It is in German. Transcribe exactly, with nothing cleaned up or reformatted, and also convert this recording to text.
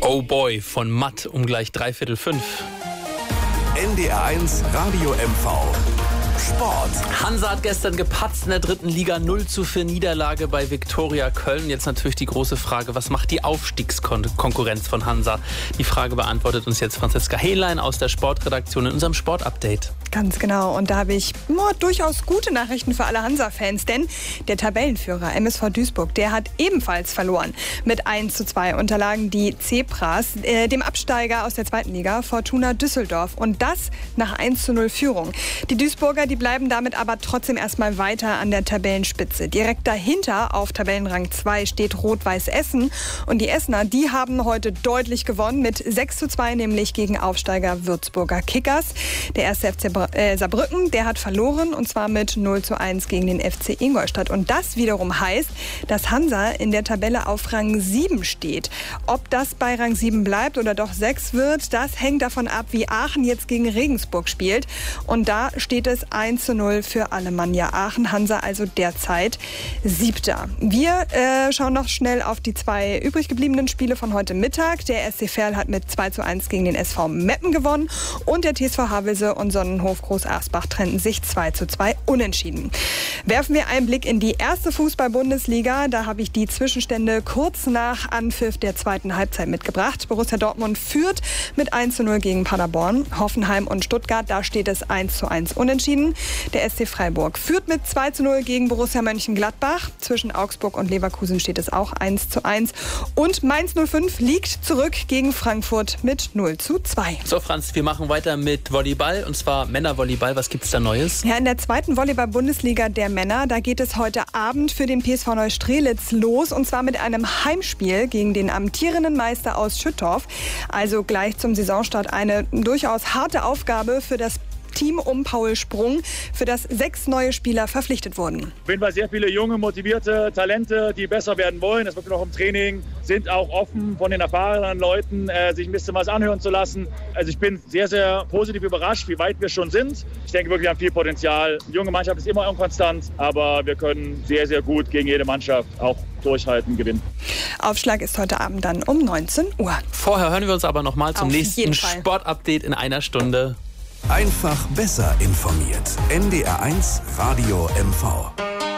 Oh Boy von Matt um gleich dreiviertel fünf. N D R eins Radio M V. Sport. Hansa hat gestern gepatzt in der dritten Liga, null zu vier Niederlage bei Viktoria Köln. Jetzt natürlich die große Frage, was macht die Aufstiegskonkurrenz von Hansa? Die Frage beantwortet uns jetzt Franziska Hehlein aus der Sportredaktion in unserem Sportupdate. Ganz genau. Und da habe ich oh, durchaus gute Nachrichten für alle Hansa-Fans, denn der Tabellenführer M S V Duisburg, der hat ebenfalls verloren. Mit eins zu zwei unterlagen die Zebras äh, dem Absteiger aus der zweiten Liga, Fortuna Düsseldorf. Und das nach eins zu null Führung. Die Duisburger, die bleiben damit aber trotzdem erstmal weiter an der Tabellenspitze. Direkt dahinter auf Tabellenrang zwei steht Rot-Weiß Essen. Und die Essener, die haben heute deutlich gewonnen mit sechs zu zwei, nämlich gegen Aufsteiger Würzburger Kickers. Der erste F C Saarbrücken, der hat verloren und zwar mit null zu eins gegen den F C Ingolstadt. Und das wiederum heißt, dass Hansa in der Tabelle auf Rang sieben steht. Ob das bei Rang sieben bleibt oder doch sechs wird, das hängt davon ab, wie Aachen jetzt gegen Regensburg spielt. Und da steht es eins zu null für Alemannia Aachen. Hansa also derzeit Siebter. Wir äh, schauen noch schnell auf die zwei übrig gebliebenen Spiele von heute Mittag. Der S C Verl hat mit zwei zu eins gegen den S V Meppen gewonnen und der T S V Havelse und Sonnenhof Groß Asbach trennten sich zwei zu zwei unentschieden. Werfen wir einen Blick in die erste Fußball-Bundesliga. Da habe ich die Zwischenstände kurz nach Anpfiff der zweiten Halbzeit mitgebracht. Borussia Dortmund führt mit eins zu null gegen Paderborn. Hoffenheim und Stuttgart, da steht es eins zu eins unentschieden. Der S C Freiburg führt mit zwei zu null gegen Borussia Mönchengladbach. Zwischen Augsburg und Leverkusen steht es auch eins zu eins. Und Mainz null fünf liegt zurück gegen Frankfurt mit null zu zwei. So Franz, wir machen weiter mit Volleyball und zwar Männervolleyball. Was gibt's da Neues? Ja, in der zweiten Volleyball-Bundesliga der Männer, da geht es heute Abend für den P S V Neustrelitz los und zwar mit einem Heimspiel gegen den amtierenden Meister aus Schüttorf. Also gleich zum Saisonstart eine durchaus harte Aufgabe für das Team um Paul Sprung, für das sechs neue Spieler verpflichtet wurden. Auf jeden Fall sehr viele junge, motivierte Talente, die besser werden wollen. Das wird noch im Training, sind auch offen von den erfahrenen Leuten, äh, sich ein bisschen was anhören zu lassen. Also ich bin sehr, sehr positiv überrascht, wie weit wir schon sind. Ich denke wirklich, wir haben viel Potenzial. Die junge Mannschaft ist immer unkonstant, aber wir können sehr, sehr gut gegen jede Mannschaft auch durchhalten, gewinnen. Aufschlag ist heute Abend dann um neunzehn Uhr. Vorher hören wir uns aber noch mal zum Auf nächsten Sportupdate in einer Stunde. Einfach besser informiert. N D R eins Radio M V.